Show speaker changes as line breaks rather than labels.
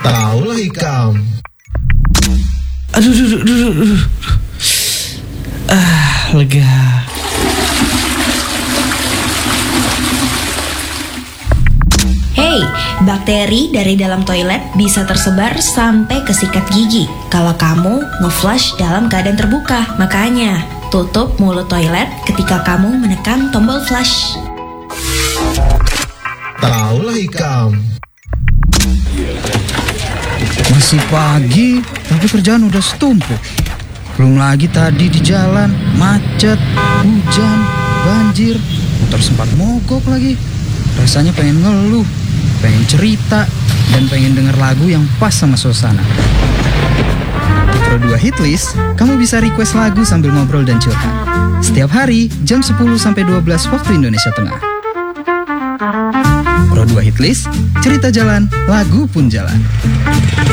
Taulah Ikam.
Aduh. Lega.
Hey, bakteri dari dalam toilet bisa tersebar sampai ke sikat gigi kalau kamu nge-flush dalam keadaan terbuka. Makanya, tutup mulut toilet ketika kamu menekan tombol flush.
Taulah Ikam.
Masih pagi, tapi kerjaan udah setumpuk. Belum lagi tadi di jalan, macet, hujan, banjir, motor sempat mogok lagi. Rasanya pengen ngeluh, pengen cerita, dan pengen denger lagu yang pas sama suasana. Di Pro2 Hitlist, kamu bisa request lagu sambil ngobrol dan curhat. Setiap hari, jam 10 sampai 12 waktu Indonesia Tengah. Pro2 Hitlist, cerita jalan, lagu pun jalan.